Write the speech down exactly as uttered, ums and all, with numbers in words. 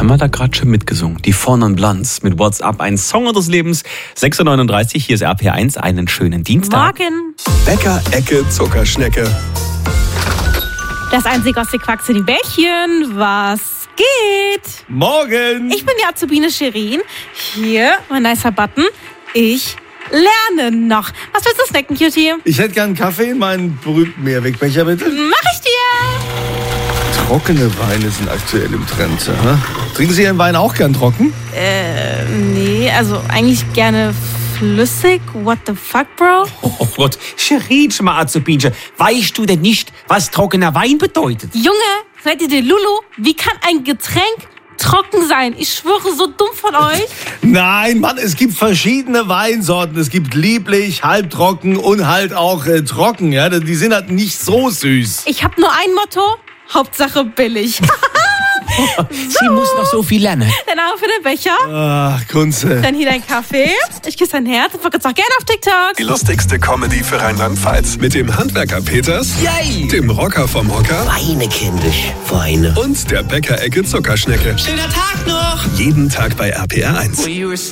haben wir da gerade schon mitgesungen. Die Four Non Blondes mit What's Up, ein Song des Lebens. sechs Uhr neununddreißig, hier ist R P R eins, einen schönen Dienstag. Morgen. Bäcker, Ecke, Zuckerschnecke. Das einzige aus der Quackse, die Bällchen. Was geht? Morgen. Ich bin die Azubine Shirin. Hier, mein nicer Button. Ich lerne noch. Was willst du snacken, Cutie? Ich hätte gern einen Kaffee in meinen berühmten Mehrwegbecher, bitte. Mach ich dir. Trockene Weine sind aktuell im Trend. Ja? Trinken Sie Ihren Wein auch gern trocken? Äh, nee, also eigentlich gerne flüssig. What the fuck, Bro? Oh Gott, Shirin, mal Azubinchen. Weißt du denn nicht, was trockener Wein bedeutet? Junge, seid ihr der Lulu? Wie kann ein Getränk trocken sein? Ich schwöre, so dumm von euch. Nein, Mann, es gibt verschiedene Weinsorten. Es gibt lieblich, halbtrocken und halt auch äh, trocken. Ja? Die sind halt nicht so süß. Ich habe nur ein Motto. Hauptsache billig. Sie muss noch so viel lernen. Dann auch für den Becher. Ach, Kunze. Dann hier dein Kaffee. Ich küsse dein Herz und folgt auch gerne auf TikTok. Die lustigste Comedy für Rheinland-Pfalz. Mit dem Handwerker Peters, Yay! dem Rocker vom Hocker Weine, kindisch, Weine. und der Bäcker-Ecke Zuckerschnecke. Schöner Tag noch. Jeden Tag bei R P R eins.